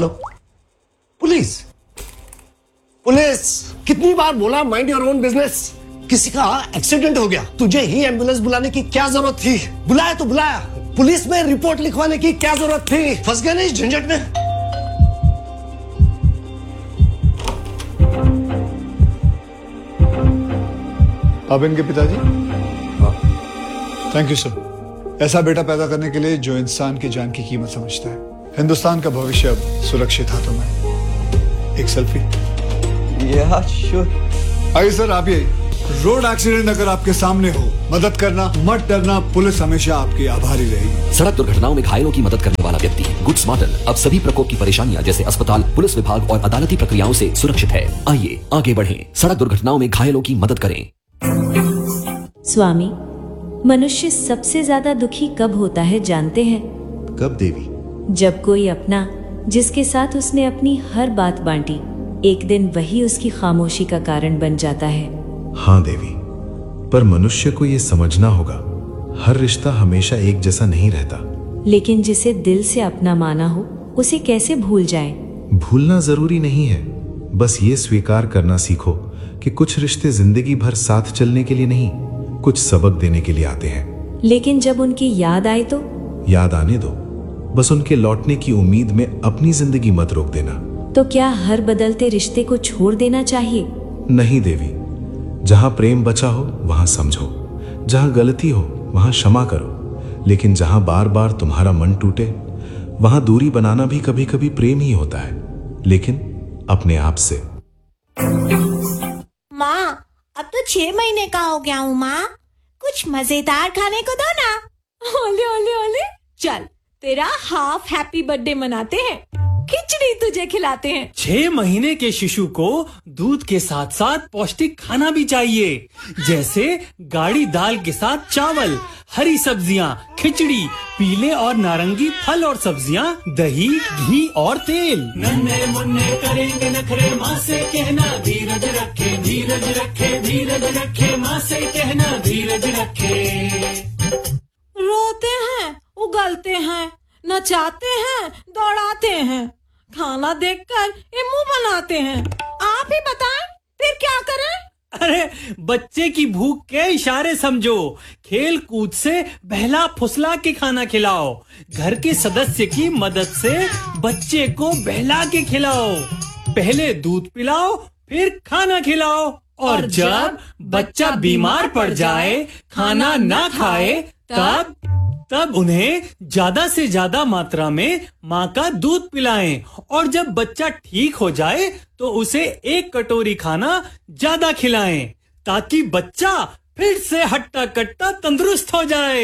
Hello, police police, कितनी बार बोला mind your own business. किसी का एक्सीडेंट हो गया, तुझे ही एम्बुलेंस बुलाने की क्या जरूरत थी? बुलाया तो बुलाया, पुलिस में रिपोर्ट लिखवाने की क्या जरूरत थी? फंस गया ना इस झंझट में। आप इनके पिताजी? Thank you sir. ऐसा बेटा पैदा करने के लिए जो इंसान की जान की कीमत समझता है। हिंदुस्तान का भविष्य अब सुरक्षित हाथों में। एक सेल्फी। श्योर। आइए सर, आप ये। रोड एक्सीडेंट अगर आपके सामने हो, मदद करना, मत डरना, पुलिस हमेशा आपकी आभारी रहेगी। सड़क दुर्घटनाओं में घायलों की मदद करने वाला व्यक्ति गुड स्मार्टर अब सभी प्रकोप की परेशानियां जैसे अस्पताल, पुलिस विभाग और अदालती प्रक्रियाओं से सुरक्षित है। आइए आगे बढ़ें, सड़क दुर्घटनाओं में घायलों की मदद करें। स्वामी, मनुष्य सबसे ज्यादा दुखी कब होता है जानते हैं? कब देवी? जब कोई अपना, जिसके साथ उसने अपनी हर बात बांटी, एक दिन वही उसकी खामोशी का कारण बन जाता है। हाँ देवी, पर मनुष्य को ये समझना होगा, हर रिश्ता हमेशा एक जैसा नहीं रहता। लेकिन जिसे दिल से अपना माना हो, उसे कैसे भूल जाए? भूलना जरूरी नहीं है, बस ये स्वीकार करना सीखो कि कुछ रिश्ते जिंदगी भर साथ चलने के लिए नहीं, कुछ सबक देने के लिए आते हैं। लेकिन जब उनकी याद आए तो? याद आने दो, बस उनके लौटने की उम्मीद में अपनी जिंदगी मत रोक देना। तो क्या हर बदलते रिश्ते को छोड़ देना चाहिए? नहीं देवी, जहां प्रेम बचा हो वहां समझो, जहां गलती हो वहां क्षमा करो, लेकिन जहां बार बार तुम्हारा मन टूटे वहां दूरी बनाना भी कभी कभी प्रेम ही होता है, लेकिन अपने आप से। माँ, अब तो 6 महीने का हो गया हूँ माँ, कुछ मजेदार खाने को दो ना। ओले ओले ओले, चल तेरा हाफ हैप्पी बर्थडे मनाते हैं, खिचड़ी तुझे खिलाते हैं। 6 महीने के शिशु को दूध के साथ साथ पौष्टिक खाना भी चाहिए, जैसे गाढ़ी दाल के साथ चावल, हरी सब्जियां, खिचड़ी, पीले और नारंगी फल और सब्जियां, दही, घी और तेल। नन्हे मुन्ने करेंगे नखरे, माँ से कहना धीरज रखे, धीरज रखे, धीरज रखे, माँ से कहना धीरज रखे। रोते हैं, उगलते हैं, नचाते हैं, दौड़ाते हैं, खाना देखकर ये मुंह बनाते हैं। आप ही बताएं, फिर क्या करें? अरे बच्चे की भूख के इशारे समझो, खेल कूद से बहला फुसला के खाना खिलाओ, घर के सदस्य की मदद से बच्चे को बहला के खिलाओ, पहले दूध पिलाओ फिर खाना खिलाओ, और जब बच्चा बीमार पड़ जाए, खाना ना खाए, तब उन्हें ज्यादा से ज्यादा मात्रा में माँ का दूध पिलाएं, और जब बच्चा ठीक हो जाए तो उसे 1 कटोरी खाना ज्यादा खिलाएं, ताकि बच्चा फिर से हट्टा कट्टा तंदुरुस्त हो जाए।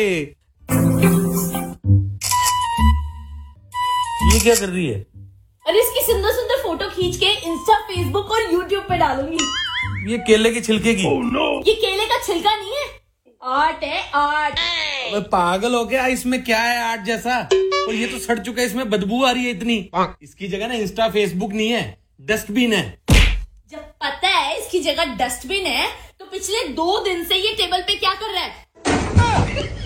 ये क्या कर रही है? अरे इसकी सुंदर सुंदर फोटो खींच के इंस्टा, फेसबुक और यूट्यूब पे डालूंगी। ये केले के छिलके की। ये केले का छिलका नहीं है, आर्ट है आर्ट। अबे पागल हो गया, इसमें क्या है आर्ट जैसा? और ये तो सड़ चुका है, इसमें बदबू आ रही है इतनी। इसकी जगह ना इंस्टा फेसबुक नहीं है, डस्टबिन है। जब पता है इसकी जगह डस्टबिन है, तो पिछले 2 दिन से ये टेबल पे क्या कर रहा है?